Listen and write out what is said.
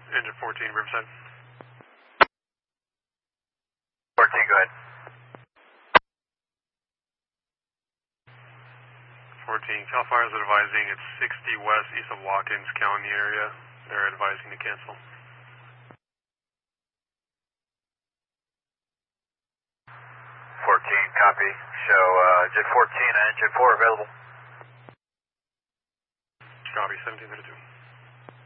Engine 14, Riverside. 14, go ahead. 14, Cal Fire is advising it's 60 west east of Watkins County area. They're advising to cancel. 14, copy. Show Jet 14 and Jet 4 available. Copy, 1732.